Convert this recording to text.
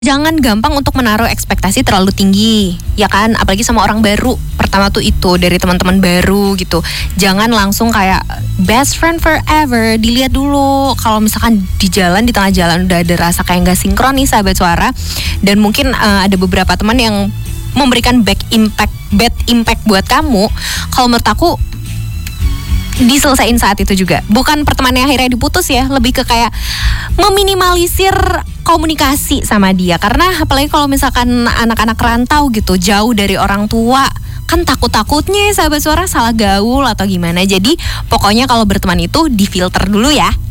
Jangan gampang untuk menaruh ekspektasi terlalu tinggi, ya kan? Apalagi sama orang baru. Pertama tuh itu dari teman-teman baru gitu. Jangan langsung kayak best friend forever. Dilihat dulu kalau misalkan di jalan, di tengah jalan udah ada rasa kayak nggak sinkron nih sahabat suara. Dan mungkin ada beberapa teman yang memberikan bad impact buat kamu. Kalau menurut aku diselesain saat itu juga. Bukan pertemanan yang akhirnya diputus ya, lebih ke kayak meminimalisir komunikasi sama dia. Karena apalagi kalau misalkan anak-anak rantau gitu, jauh dari orang tua, kan takut-takutnya sahabat suara salah gaul atau gimana. Jadi pokoknya kalau berteman itu difilter dulu ya.